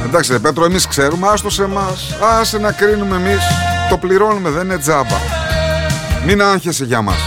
Εντάξει, ρε Πέτρο, εμείς ξέρουμε, άστο σε εμάς. Άσε να κρίνουμε εμείς. Το πληρώνουμε, δεν είναι τζάμπα. Μην άγχεσαι για μας.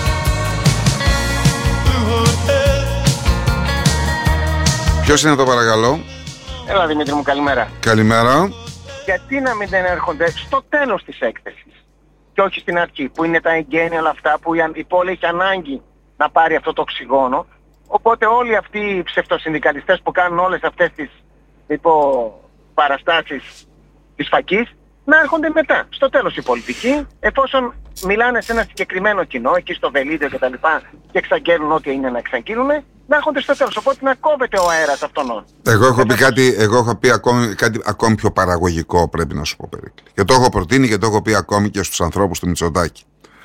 Ποιος είναι εδώ, παρακαλώ? Έλα, Δημήτρη μου, καλημέρα. Καλημέρα. Γιατί να μην δεν έρχονται στο τέλος της έκθεσης και όχι στην αρχή, που είναι τα εγγένεια όλα αυτά, που η πόλη έχει ανάγκη να πάρει αυτό το οξυγόνο. Οπότε όλοι αυτοί οι ψευτοσυνδικαλιστές που κάνουν όλες αυτές τις παραστάσεις της φακής να έρχονται μετά, στο τέλος οι πολιτικοί, εφόσον μιλάνε σε ένα συγκεκριμένο κοινό, εκεί στο Βελίδιο και τα λοιπά, και εξαγγέλνουν ό,τι είναι να εξαγγείλουν, να έρχονται στο τέλος. Οπότε να κόβεται ο αέρας αυτών. Εγώ έχω πει κάτι ακόμη πιο παραγωγικό, πρέπει να σου πω, Περίκλη. Και το έχω προτείνει και το έχω πει ακόμη και στους ανθρώπους του Μητσοτάκη.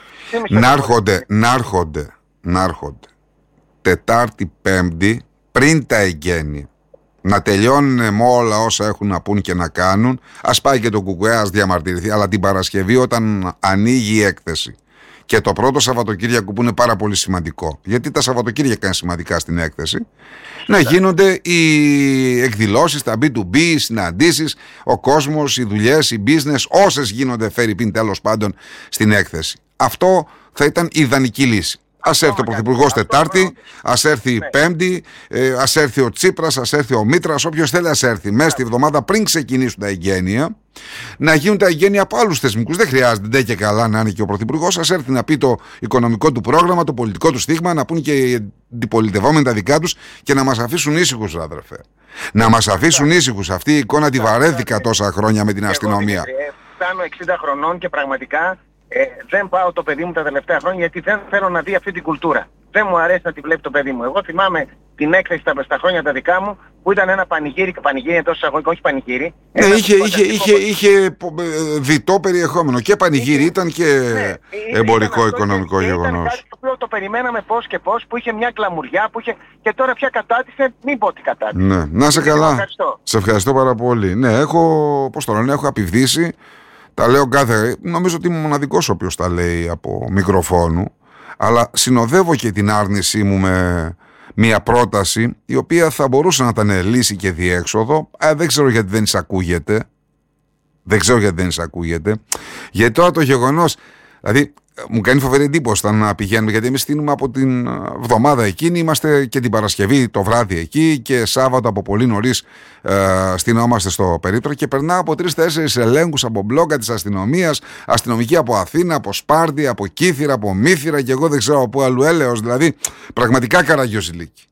Να έρχονται Τετάρτη, Πέμπτη, πριν τα εγγένεια. Να τελειώνουν με όλα όσα έχουν να πούν και να κάνουν. Ας πάει και το Κουκουέ, ας διαμαρτυρηθεί. Αλλά την Παρασκευή, όταν ανοίγει η έκθεση, και το πρώτο Σαββατοκύριακο που είναι πάρα πολύ σημαντικό, γιατί τα Σαββατοκύριακα είναι σημαντικά στην έκθεση, να γίνονται οι εκδηλώσεις, τα B2B, οι συναντήσεις, ο κόσμος, οι δουλειές, οι business, όσες γίνονται φέρει πίν τέλος πάντων στην έκθεση. Αυτό θα ήταν η ιδανική λύση. Ας έρθει ο Πρωθυπουργός Τετάρτη, ας έρθει Πέμπτη, ας έρθει ο Τσίπρας, ας έρθει ο Μήτρας, όποιος θέλει ας έρθει μέσα στη βδομάδα πριν ξεκινήσουν τα εγγένεια, να γίνουν τα εγγένεια από άλλους θεσμικούς. Δεν χρειάζεται ντε και καλά να είναι και ο Πρωθυπουργός. Ας έρθει να πει το οικονομικό του πρόγραμμα, το πολιτικό του στίγμα, να πούν και οι αντιπολιτευόμενοι τα δικά τους και να μας αφήσουν ήσυχους, αδερφέ. Να μας αφήσουν ήσυχους. Αυτή η εικόνα τη βαρέθηκα τόσα χρόνια με την αστυνομία. Φτάνω 60 χρονών και πραγματικά δεν πάω το παιδί μου τα τελευταία χρόνια γιατί δεν θέλω να δει αυτή την κουλτούρα. Δεν μου αρέσει να τη βλέπει το παιδί μου. Εγώ θυμάμαι την έκθεση στα χρόνια τα δικά μου που ήταν ένα πανηγύρι εντός εισαγωγικών, όχι πανηγύρι. Είχε διτό περιεχόμενο. Και πανηγύρι ήταν και εμπορικό οικονομικό γεγονός. Ήταν κάτι που το περιμέναμε πώς και πώς, που είχε μια κλαμουριά, που είχε και τώρα πια κατάτησε, μην πω τι κατάτησε. Ναι, να είσαι καλά. Σε ευχαριστώ πάρα πολύ. Ναι, έχω απειβδίσει. Τα λέω νομίζω ότι είμαι μοναδικός ο οποίος τα λέει από μικροφόνου, αλλά συνοδεύω και την άρνησή μου με μια πρόταση η οποία θα μπορούσε να ήταν λύση και διέξοδο. Δεν ξέρω γιατί δεν εισακούγεται. Γιατί τώρα το γεγονός, δηλαδή μου κάνει φοβερή εντύπωση όταν πηγαίνουμε, γιατί εμείς στείλουμε από την εβδομάδα εκείνη, είμαστε και την Παρασκευή το βράδυ εκεί και Σάββατο από πολύ νωρίς στεινόμαστε στο περίπτωρο και περνάω από 3-4 ελέγχους από μπλόκα της αστυνομίας, αστυνομική από Αθήνα, από Σπάρτη, από Κύθυρα, από Μύθυρα και εγώ δεν ξέρω από πού αλλού έλεος, δηλαδή πραγματικά καραγιοζηλίκη.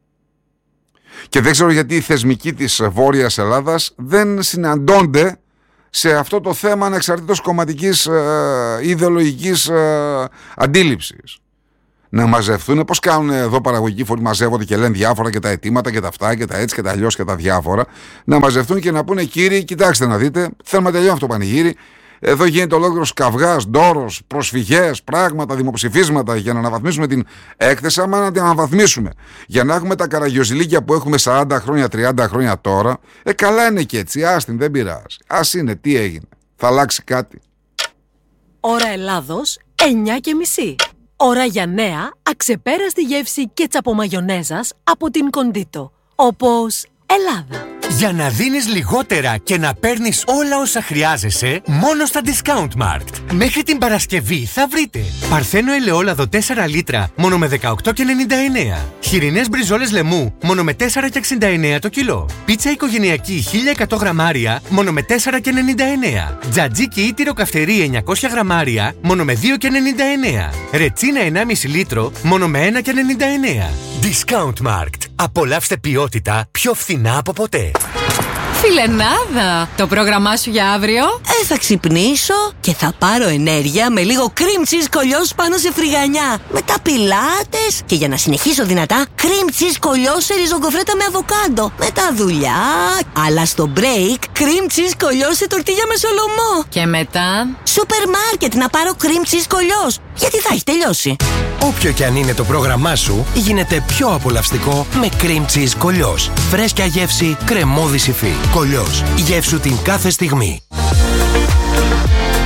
Και δεν ξέρω γιατί οι θεσμικοί της Βόρειας Ελλάδας δεν συναντώνται σε αυτό το θέμα ανεξαρτήτως κομματικής ιδεολογικής αντίληψης. Να μαζευτούν, πώς κάνουν εδώ παραγωγικοί φορείς, μαζεύονται και λένε διάφορα και τα αιτήματα και τα αυτά και τα έτσι και τα αλλιώς και τα διάφορα. Να μαζευτούν και να πούνε κύριοι, κοιτάξτε να δείτε, θέλουμε να τελειώνει αυτό το πανηγύρι. Εδώ γίνεται ολόκληρος καυγάς, ντόρος, προσφυγές, πράγματα, δημοψηφίσματα για να αναβαθμίσουμε την έκθεση. Άμα να την αναβαθμίσουμε για να έχουμε τα καραγιοζηλίκια που έχουμε 40 χρόνια, 30 χρόνια τώρα, καλά είναι και έτσι. Άστιν, δεν πειράζει. Ας είναι, τι έγινε. Θα αλλάξει κάτι. Ώρα Ελλάδος, 9:30. Ώρα για νέα, αξεπέραστη γεύση κέτσαπο μαγιονέζας από την Κοντίτο. Όπως Ελλάδα. Για να δίνεις λιγότερα και να παίρνεις όλα όσα χρειάζεσαι, μόνο στα Discount Markt. Μέχρι την Παρασκευή θα βρείτε παρθένο ελαιόλαδο 4 λίτρα, μόνο με 18,99. Χοιρινές μπριζόλες λεμού, μόνο με 4,69 το κιλό. Πίτσα οικογενειακή 1100 γραμμάρια, μόνο με 4,99. Τζατζίκι ή τυροκαυτερί 900 γραμμάρια, μόνο με 2,99. Ρετσίνα 1,5 λίτρο, μόνο με 1,99. Discount Markt. Απολαύστε ποιότητα πιο φθηνά από ποτέ. Φιλενάδα, το πρόγραμμά σου για αύριο? Θα ξυπνήσω και θα πάρω ενέργεια με λίγο cream cheese κολλιός πάνω σε φρυγανιά. Μετά πιλάτες και για να συνεχίσω δυνατά, cream cheese κολλιός σε ριζογκοφρέτα με αβοκάντο. Μετά δουλειά, αλλά στο break, cream cheese κολλιός σε τορτίγια με σολομό. Και μετά σούπερ μάρκετ να πάρω cream cheese κολλιός, γιατί θα έχει τελειώσει. Όποιο κι αν είναι το πρόγραμμά σου, γίνεται πιο απολαυστικό με cream cheese κολλιός. Φρέσκια γεύση, κρεμώδη υφή. Κολλιός. Γεύσου την κάθε στιγμή.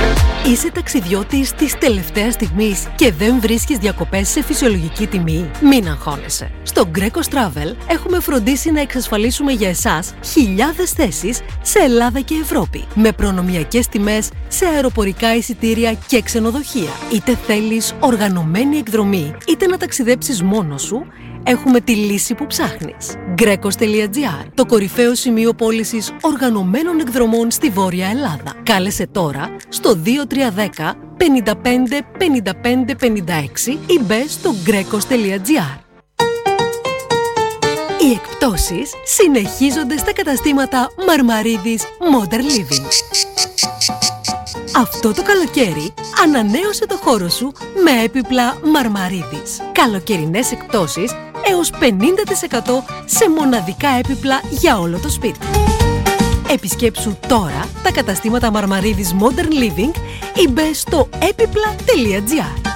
Είσαι ταξιδιώτης της τελευταίας στιγμής και δεν βρίσκεις διακοπές σε φυσιολογική τιμή? Μην αγχώνεσαι. Στο Greco Travel έχουμε φροντίσει να εξασφαλίσουμε για εσάς χιλιάδες θέσεις σε Ελλάδα και Ευρώπη, με προνομιακές τιμές σε αεροπορικά εισιτήρια και ξενοδοχεία. Είτε θέλεις οργανωμένη εκδρομή, είτε να ταξιδέψεις μόνος σου, έχουμε τη λύση που ψάχνεις. Grecos.gr, το κορυφαίο σημείο πώλησης οργανωμένων εκδρομών στη Βόρεια Ελλάδα. Κάλεσε τώρα στο 2310 55 55 56 ή μπες στο Grecos.gr. Οι εκπτώσεις συνεχίζονται στα καταστήματα Μαρμαρίδης Modern Living. Αυτό το καλοκαίρι ανανέωσε το χώρο σου με έπιπλα Μαρμαρίδης. Καλοκαιρινές εκπτώσεις έως 50% σε μοναδικά έπιπλα για όλο το σπίτι. Επισκέψου τώρα τα καταστήματα Μαρμαρίδης Modern Living ή μπες στο έπιπλα.gr.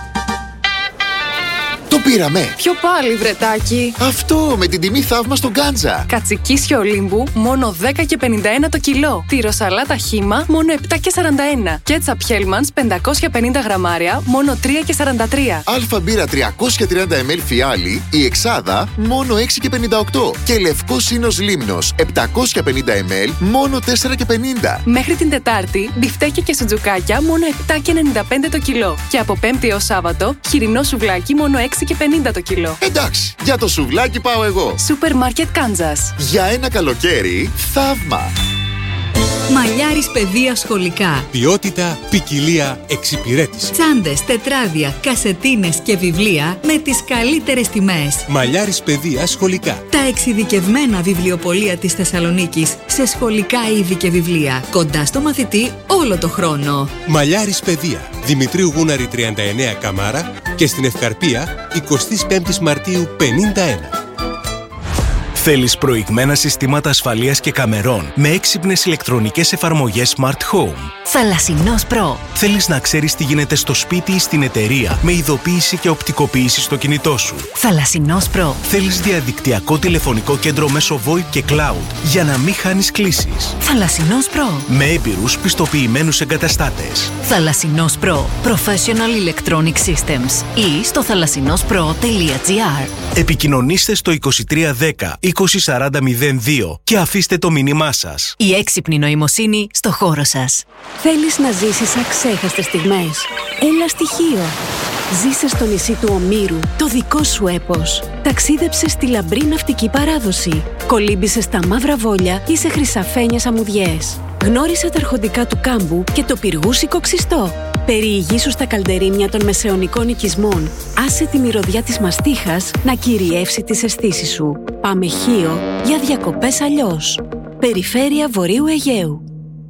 Το πήραμε! Ποιο πάλι, βρετάκι? Αυτό, με την τιμή θαύμα στο Γκάντζα. Κατσικίσιο Ολύμπου, μόνο 10 και 51 το κιλό. Τυροσαλάτα Χήμα, μόνο 7 και 41. Κέτσαπ Χέλμανς, 550 γραμμάρια, μόνο 3 και 43. Αλφα μπύρα 330 ml φιάλι, η εξάδα, μόνο 6 και 58. Και λευκό σύνος λίμνος, 750 ml, μόνο 4 και 50. Μέχρι την Τετάρτη, μπιφτέκια και σουτζουκάκια, μόνο 7 και 95 το κιλό. Και από Πέμπτη έως Σάββατο, χοιρινό σουβλάκι, μόνο 6 και 50 το κιλό. Εντάξει, για το σουβλάκι πάω εγώ. Σούπερ Μάρκετ Κάνζας. Για ένα καλοκαίρι, θαύμα. Μαλλιάρης παιδεία σχολικά. Ποιότητα, ποικιλία, εξυπηρέτηση. Τσάντες, τετράδια, κασετίνες και βιβλία με τις καλύτερες τιμές. Μαλλιάρης παιδεία σχολικά. Τα εξειδικευμένα βιβλιοπωλεία της Θεσσαλονίκης σε σχολικά είδη και βιβλία. Κοντά στο μαθητή όλο το χρόνο. Μαλλιάρης παιδεία. Δημητρίου Γούναρη 39 Καμάρα και στην Ευκαρπία 25 Μαρτίου 51. Θέλεις προηγμένα συστήματα ασφαλείας και καμερών με έξυπνες ηλεκτρονικές εφαρμογές Smart Home? Θαλασσινός Pro. Θέλεις να ξέρεις τι γίνεται στο σπίτι ή στην εταιρεία με ειδοποίηση και οπτικοποίηση στο κινητό σου? Θαλασσινός Pro. Θέλεις διαδικτυακό τηλεφωνικό κέντρο μέσω VoIP και Cloud για να μην χάνεις κλήσεις? Θαλασσινός Pro. Με έμπειρους πιστοποιημένους εγκαταστάτες. Θαλασσινός Pro. Professional Electronic Systems. Ή στο θαλασσινόspro.gr. Επικοινωνήστε στο 2310 204002 και αφήστε το μήνυμά σας. Η έξυπνη νοημοσύνη στο χώρο σας. Θέλεις να ζήσεις αξέχαστες στιγμές? Έλα στοιχείο. Ζήσε στο νησί του Ομήρου το δικό σου έπος. Ταξίδεψε στη λαμπρή ναυτική παράδοση. Κολύμπησε στα μαύρα βόλια ή σε χρυσαφένιες αμμουδιές. Γνώρισε τα αρχοντικά του κάμπου και το πυργούσικο ξιστό. Περιηγήσου στα καλντερίμια των μεσαιωνικών οικισμών. Άσε τη μυρωδιά της μαστίχας να κυριεύσει τις αισθήσεις σου. Πάμε Χίο για διακοπές αλλιώς. Περιφέρεια Βορείου Αιγαίου.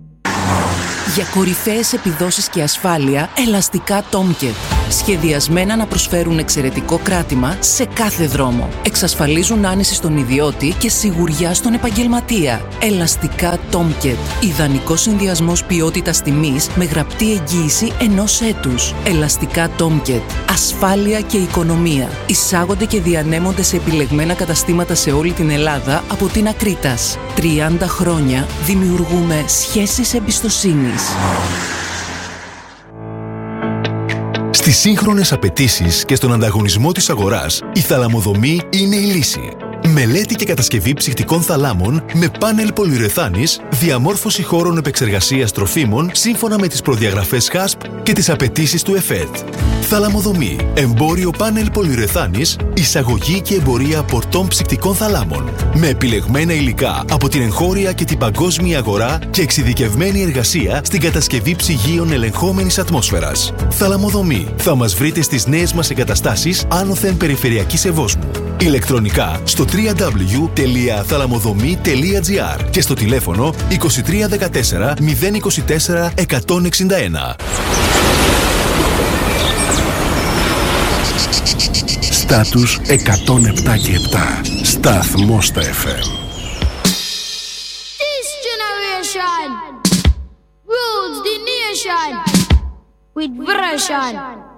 Για κορυφαίες επιδόσεις και ασφάλεια, ελαστικά Tomcat. Σχεδιασμένα να προσφέρουν εξαιρετικό κράτημα σε κάθε δρόμο. Εξασφαλίζουν άνεση στον ιδιώτη και σιγουριά στον επαγγελματία. Ελαστικά Tomcat. Ιδανικός συνδυασμός ποιότητας τιμής με γραπτή εγγύηση 1 έτους. Ελαστικά Tomcat. Ασφάλεια και οικονομία. Εισάγονται και διανέμονται σε επιλεγμένα καταστήματα σε όλη την Ελλάδα από την Ακρίτας. 30 χρόνια δημιουργούμε σχέσεις εμπιστοσύνης. Στις σύγχρονες απαιτήσεις και στον ανταγωνισμό της αγοράς, η θαλαμοδομή είναι η λύση. Μελέτη και κατασκευή ψυχτικών θαλάμων με πάνελ πολυουρεθάνης, διαμόρφωση χώρων επεξεργασίας τροφίμων σύμφωνα με τις προδιαγραφές HASP και τις απαιτήσεις του ΕΦΕΤ. Θαλαμοδομή, εμπόριο πάνελ πολυουρεθάνης, εισαγωγή και εμπορία πορτών ψυχτικών θαλάμων. Με επιλεγμένα υλικά από την εγχώρια και την παγκόσμια αγορά και εξειδικευμένη εργασία στην κατασκευή ψυγείων ελεγχόμενης ατμόσφαιρας. Θαλαμοδομή. Θα μας βρείτε στις νέες μας εγκαταστάσεις άνωθεν περιφερειακής Ευόσμου. Ηλεκτρονικά στο www.thalamodhomi.gr και στο τηλέφωνο 2314 024 161. Στάτους 107 και 7. Σταθμός στα FM. This generation rules the nation with version.